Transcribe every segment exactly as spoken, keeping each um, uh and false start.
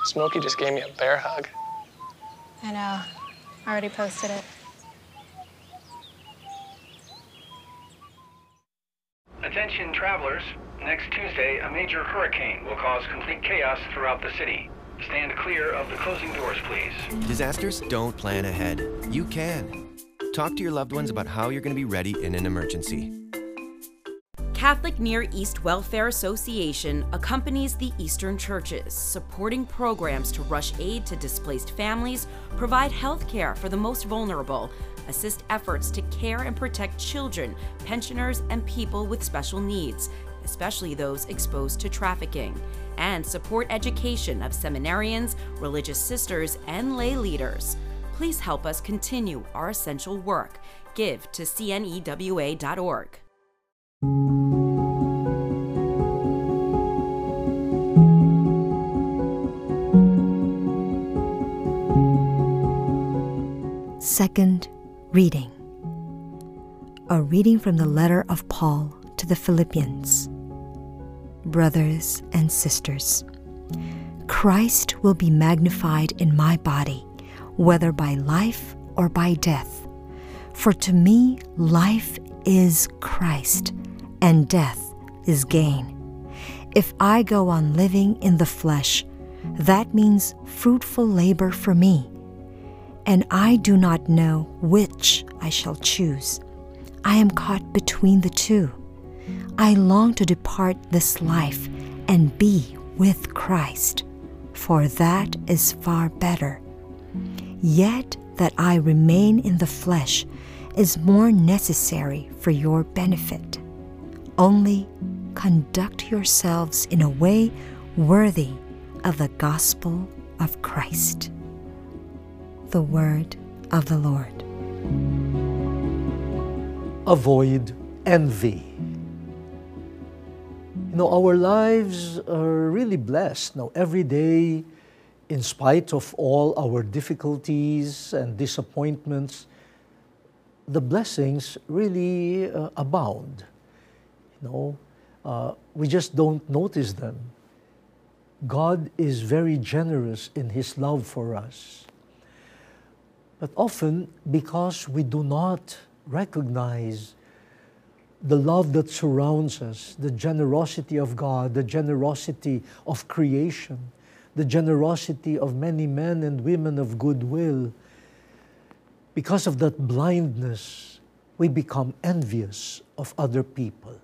Smokey just gave me a bear hug. I know. I already posted it. Attention travelers. Next Tuesday, a major hurricane will cause complete chaos throughout the city. Stand clear of the closing doors, please. Disasters don't plan ahead. You can. Talk to your loved ones about how you're going to be ready in an emergency. Catholic Near East Welfare Association accompanies the Eastern churches, supporting programs to rush aid to displaced families, provide health care for the most vulnerable, assist efforts to care and protect children, pensioners, and people with special needs, especially those exposed to trafficking, and support education of seminarians, religious sisters, and lay leaders. Please help us continue our essential work. Give to C N E W A dot org. Second reading. A reading from the letter of Paul to the Philippians. Brothers and sisters, Christ will be magnified in my body, whether by life or by death. For to me, life is Christ, and death is gain. If I go on living in the flesh, that means fruitful labor for me. And I do not know which I shall choose. I am caught between the two. I long to depart this life and be with Christ, for that is far better. Yet that I remain in the flesh is more necessary for your benefit. Only conduct yourselves in a way worthy of the gospel of Christ. The word of the Lord. Avoid envy. You know, our lives are really blessed. Now, every day, in spite of all our difficulties and disappointments, the blessings really uh, abound. You know, uh, we just don't notice them. God is very generous in His love for us. But often, because we do not recognize the love that surrounds us, the generosity of God, the generosity of creation, the generosity of many men and women of goodwill, because of that blindness, we become envious of other people.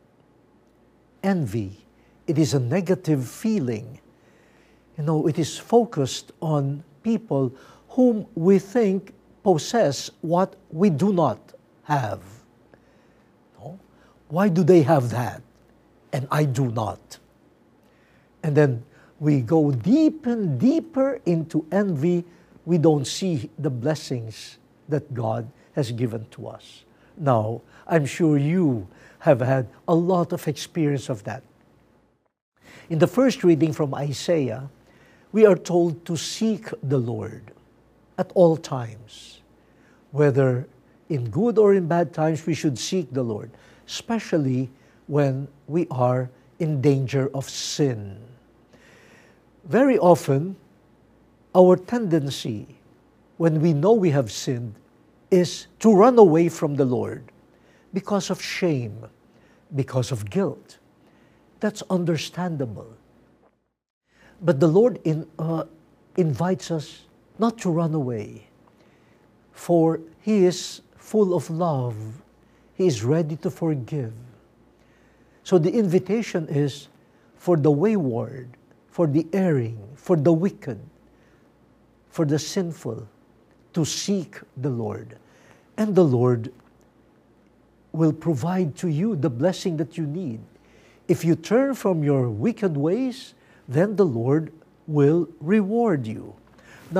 Envy, it is a negative feeling. You know, it is focused on people whom we think possess what we do not have. No? Why do they have that and I do not? And then we go deep and deeper into envy. We don't see the blessings that God has given to us. Now, I'm sure you have had a lot of experience of that. In the first reading from Isaiah, we are told to seek the Lord at all times. Whether in good or in bad times, we should seek the Lord, especially when we are in danger of sin. Very often, our tendency, when we know we have sinned, is to run away from the Lord because of shame, because of guilt. That's understandable. But the Lord in, uh, invites us not to run away, for He is full of love. He is ready to forgive. So the invitation is for the wayward, for the erring, for the wicked, for the sinful, to seek the Lord. And the Lord will provide to you the blessing that you need. If you turn from your wicked ways, then the Lord will reward you.